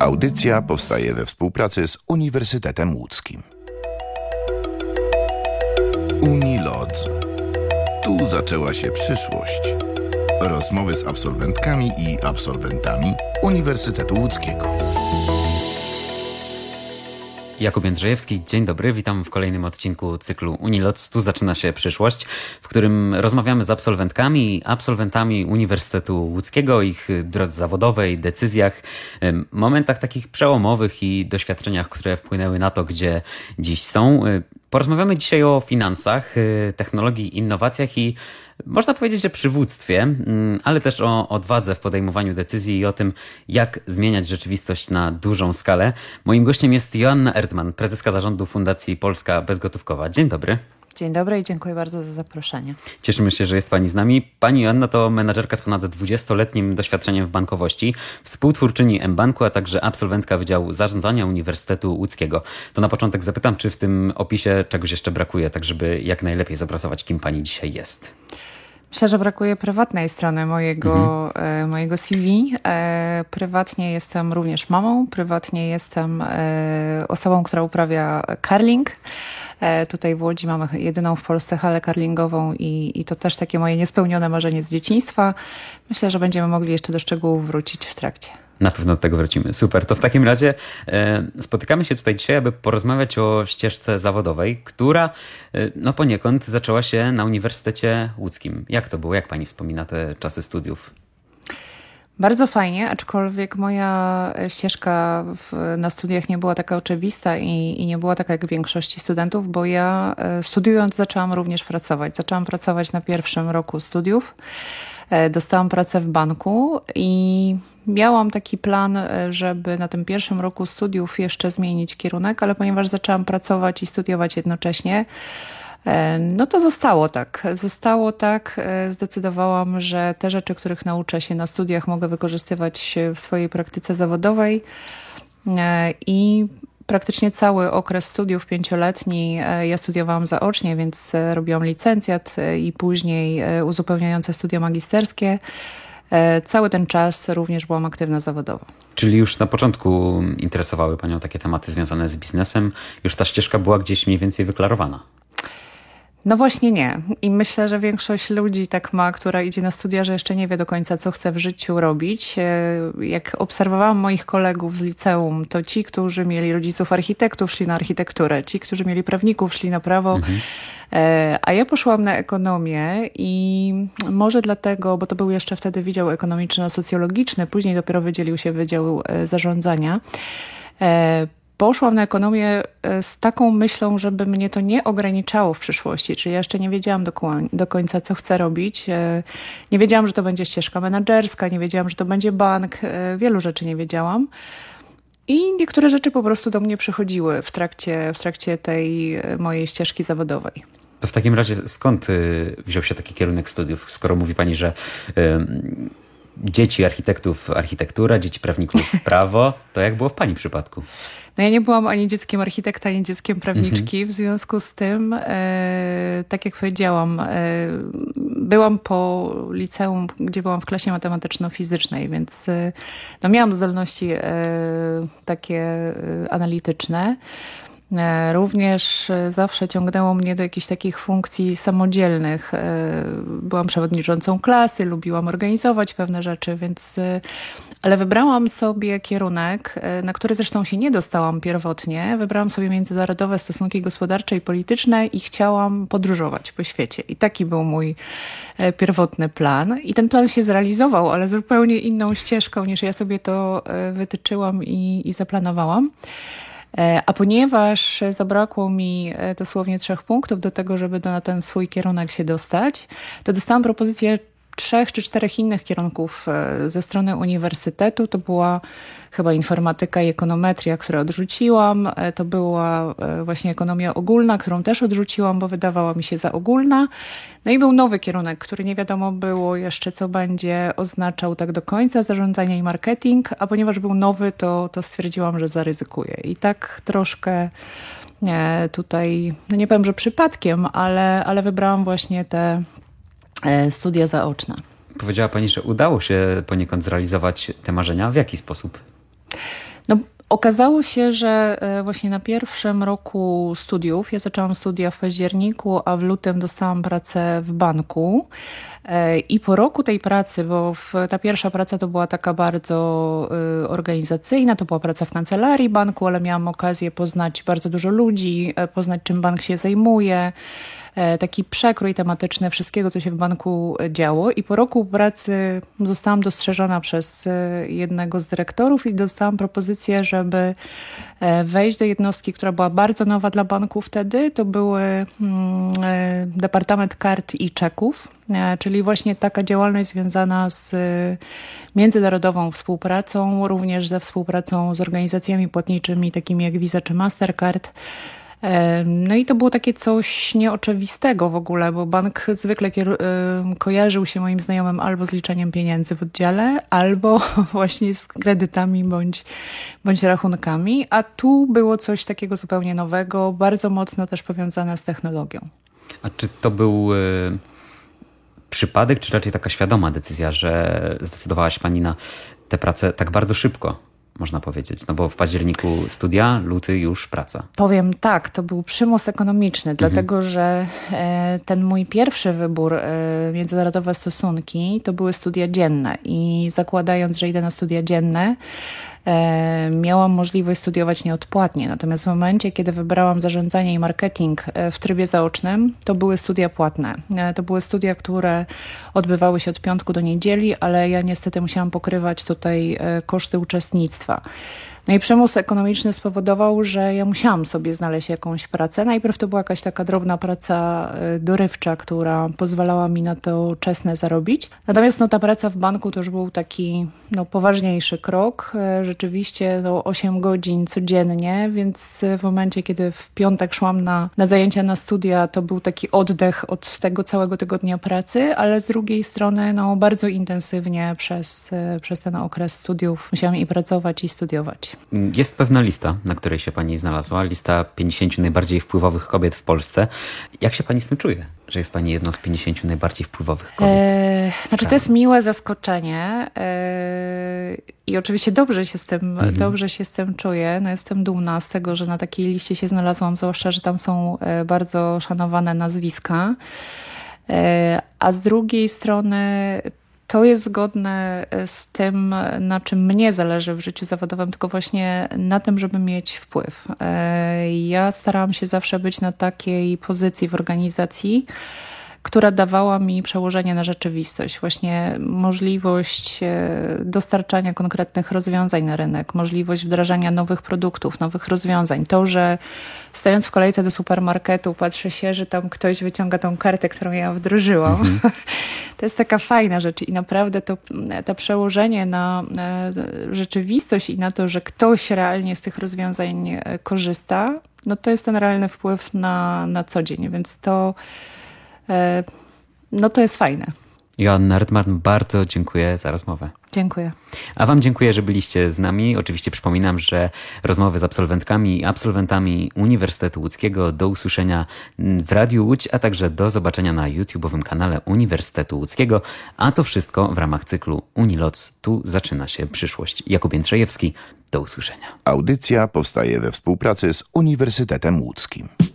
Audycja powstaje we współpracy z Uniwersytetem Łódzkim. Unilodz. Tu zaczęła się przyszłość. Rozmowy z absolwentkami i absolwentami Uniwersytetu Łódzkiego. Jakub Jędrzejewski, dzień dobry, witam w kolejnym odcinku cyklu Unilodz. Tu zaczyna się przyszłość, w którym rozmawiamy z absolwentkami i absolwentami Uniwersytetu Łódzkiego o ich drodze zawodowej, decyzjach, momentach takich przełomowych i doświadczeniach, które wpłynęły na to, gdzie dziś są. Porozmawiamy dzisiaj o finansach, technologii, innowacjach i można powiedzieć, że przywództwie, ale też o odwadze w podejmowaniu decyzji i o tym, jak zmieniać rzeczywistość na dużą skalę. Moim gościem jest Joanna Erdman, prezeska zarządu Fundacji Polska Bezgotówkowa. Dzień dobry. Dzień dobry i dziękuję bardzo za zaproszenie. Cieszymy się, że jest Pani z nami. Pani Joanna to menadżerka z ponad 20-letnim doświadczeniem w bankowości, współtwórczyni mBanku, a także absolwentka Wydziału Zarządzania Uniwersytetu Łódzkiego. To na początek zapytam, czy w tym opisie czegoś jeszcze brakuje, tak żeby jak najlepiej zobrazować, kim Pani dzisiaj jest. Myślę, że brakuje prywatnej strony mojego CV. Prywatnie jestem również mamą, prywatnie jestem osobą, która uprawia curling. Tutaj w Łodzi mamy jedyną w Polsce halę curlingową i to też takie moje niespełnione marzenie z dzieciństwa. Myślę, że będziemy mogli jeszcze do szczegółów wrócić w trakcie. Na pewno do tego wrócimy. Super. To w takim razie spotykamy się tutaj dzisiaj, aby porozmawiać o ścieżce zawodowej, która poniekąd zaczęła się na Uniwersytecie Łódzkim. Jak to było? Jak Pani wspomina te czasy studiów? Bardzo fajnie, aczkolwiek moja ścieżka na studiach nie była taka oczywista i nie była taka jak większości studentów, bo ja studiując zaczęłam również pracować. Zaczęłam pracować na pierwszym roku studiów. Dostałam pracę w banku i miałam taki plan, żeby na tym pierwszym roku studiów jeszcze zmienić kierunek, ale ponieważ zaczęłam pracować i studiować jednocześnie, no to zostało tak. Zdecydowałam, że te rzeczy, których nauczę się na studiach, mogę wykorzystywać w swojej praktyce zawodowej i praktycznie cały okres studiów 5-letni ja studiowałam zaocznie, więc robiłam licencjat i później uzupełniające studia magisterskie. Cały ten czas również byłam aktywna zawodowo. Czyli już na początku interesowały Panią takie tematy związane z biznesem? Już ta ścieżka była gdzieś mniej więcej wyklarowana? No właśnie nie. I myślę, że większość ludzi tak ma, która idzie na studia, że jeszcze nie wie do końca, co chce w życiu robić. Jak obserwowałam moich kolegów z liceum, to ci, którzy mieli rodziców architektów, szli na architekturę. Ci, którzy mieli prawników, szli na prawo. A ja poszłam na ekonomię i może dlatego, bo to był jeszcze wtedy Wydział Ekonomiczno-Socjologiczny, później dopiero wydzielił się Wydział Zarządzania. Poszłam na ekonomię z taką myślą, żeby mnie to nie ograniczało w przyszłości, czyli ja jeszcze nie wiedziałam do końca, co chcę robić. Nie wiedziałam, że to będzie ścieżka menedżerska, nie wiedziałam, że to będzie bank, wielu rzeczy nie wiedziałam. I niektóre rzeczy po prostu do mnie przychodziły w trakcie tej mojej ścieżki zawodowej. To w takim razie skąd wziął się taki kierunek studiów, skoro mówi Pani, że dzieci architektów architektura, dzieci prawników prawo, to jak było w Pani przypadku? No ja nie byłam ani dzieckiem architekta, ani dzieckiem prawniczki. W związku z tym, tak jak powiedziałam, byłam po liceum, gdzie byłam w klasie matematyczno-fizycznej, więc miałam zdolności takie analityczne. Również zawsze ciągnęło mnie do jakichś takich funkcji samodzielnych. Byłam przewodniczącą klasy, lubiłam organizować pewne rzeczy, ale wybrałam sobie kierunek, na który zresztą się nie dostałam pierwotnie. Wybrałam sobie międzynarodowe stosunki gospodarcze i polityczne i chciałam podróżować po świecie. I taki był mój pierwotny plan. I ten plan się zrealizował, ale zupełnie inną ścieżką niż ja sobie to wytyczyłam i zaplanowałam. A ponieważ zabrakło mi dosłownie 3 punktów do tego, żeby na ten swój kierunek się dostać, to dostałam propozycję 3 czy 4 innych kierunków ze strony uniwersytetu. To była chyba informatyka i ekonometria, które odrzuciłam. To była właśnie ekonomia ogólna, którą też odrzuciłam, bo wydawała mi się za ogólna. No i był nowy kierunek, który nie wiadomo było jeszcze, co będzie oznaczał tak do końca, zarządzanie i marketing, a ponieważ był nowy, to stwierdziłam, że zaryzykuję. I tak troszkę tutaj, no nie powiem, że przypadkiem, ale wybrałam właśnie te studia zaoczne. Powiedziała Pani, że udało się poniekąd zrealizować te marzenia. W jaki sposób? No, okazało się, że właśnie na pierwszym roku studiów, ja zaczęłam studia w październiku, a w lutym dostałam pracę w banku. I po roku tej pracy, bo ta pierwsza praca to była taka bardzo organizacyjna, to była praca w kancelarii banku, ale miałam okazję poznać bardzo dużo ludzi, poznać czym bank się zajmuje, taki przekrój tematyczny wszystkiego, co się w banku działo. I po roku pracy zostałam dostrzeżona przez jednego z dyrektorów i dostałam propozycję, żeby wejść do jednostki, która była bardzo nowa dla banku wtedy. To był Departament Kart i Czeków, czyli właśnie taka działalność związana z międzynarodową współpracą, również ze współpracą z organizacjami płatniczymi takimi jak Visa czy Mastercard. No i to było takie coś nieoczywistego w ogóle, bo bank zwykle kojarzył się moim znajomym albo z liczeniem pieniędzy w oddziale, albo właśnie z kredytami bądź rachunkami, a tu było coś takiego zupełnie nowego, bardzo mocno też powiązane z technologią. A czy to był przypadek, czy raczej taka świadoma decyzja, że zdecydowałaś pani na tę pracę tak bardzo szybko? Można powiedzieć, no bo w październiku studia, luty już praca. Powiem tak, to był przymus ekonomiczny, dlatego że ten mój pierwszy wybór, międzynarodowe stosunki, to były studia dzienne i zakładając, że idę na studia dzienne, miałam możliwość studiować nieodpłatnie. Natomiast w momencie, kiedy wybrałam zarządzanie i marketing w trybie zaocznym, to były studia płatne. To były studia, które odbywały się od piątku do niedzieli, ale ja niestety musiałam pokrywać tutaj koszty uczestnictwa. No i przymus ekonomiczny spowodował, że ja musiałam sobie znaleźć jakąś pracę. Najpierw to była jakaś taka drobna praca dorywcza, która pozwalała mi na to czesne zarobić. Natomiast ta praca w banku to już był taki poważniejszy krok. Rzeczywiście 8 godzin codziennie, więc w momencie, kiedy w piątek szłam na zajęcia na studia, to był taki oddech od tego całego tygodnia pracy, ale z drugiej strony bardzo intensywnie przez ten okres studiów musiałam i pracować, i studiować. Jest pewna lista, na której się pani znalazła. Lista 50 najbardziej wpływowych kobiet w Polsce. Jak się pani z tym czuje, że jest pani jedną z 50 najbardziej wpływowych kobiet? To jest miłe zaskoczenie i oczywiście dobrze się z tym czuję. Jestem dumna z tego, że na takiej liście się znalazłam, zwłaszcza, że tam są bardzo szanowane nazwiska. A z drugiej strony to jest zgodne z tym, na czym mnie zależy w życiu zawodowym, tylko właśnie na tym, żeby mieć wpływ. Ja starałam się zawsze być na takiej pozycji w organizacji, która dawała mi przełożenie na rzeczywistość. Właśnie możliwość dostarczania konkretnych rozwiązań na rynek, możliwość wdrażania nowych produktów, nowych rozwiązań. To, że stojąc w kolejce do supermarketu patrzy się, że tam ktoś wyciąga tą kartę, którą ja wdrożyłam. To jest taka fajna rzecz i naprawdę to przełożenie na rzeczywistość i na to, że ktoś realnie z tych rozwiązań korzysta, to jest ten realny wpływ na co dzień, więc to jest fajne. Joanna Redmarn, bardzo dziękuję za rozmowę. Dziękuję. A wam dziękuję, że byliście z nami. Oczywiście przypominam, że rozmowy z absolwentkami i absolwentami Uniwersytetu Łódzkiego do usłyszenia w Radiu Łódź, a także do zobaczenia na YouTube'owym kanale Uniwersytetu Łódzkiego. A to wszystko w ramach cyklu Uniloc. Tu zaczyna się przyszłość. Jakub Jędrzejewski. Do usłyszenia. Audycja powstaje we współpracy z Uniwersytetem Łódzkim.